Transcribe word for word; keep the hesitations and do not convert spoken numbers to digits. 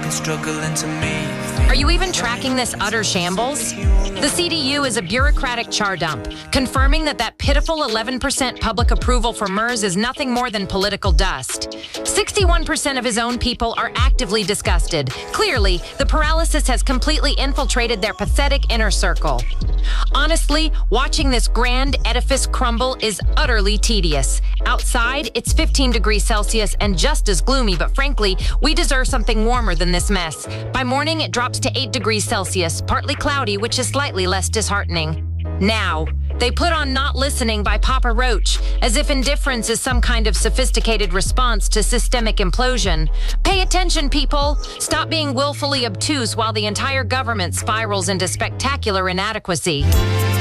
and struggling to meet. Are you even tracking this utter shambles? The C D U is a bureaucratic char dump, confirming that that pitiful eleven percent public approval for MERS is nothing more than political dust. sixty-one percent of his own people are actively disgusted. Clearly, the paralysis has completely infiltrated their pathetic inner circle. Honestly, watching this grand edifice crumble is utterly tedious. Outside, it's fifteen degrees Celsius and just as gloomy, but frankly, we deserve something warmer than this mess. By morning, it drops to eight degrees Celsius, partly cloudy, which is slightly less disheartening. Now, they put on Not Listening by Papa Roach, as if indifference is some kind of sophisticated response to systemic implosion. Pay attention, people! Stop being willfully obtuse while the entire government spirals into spectacular inadequacy.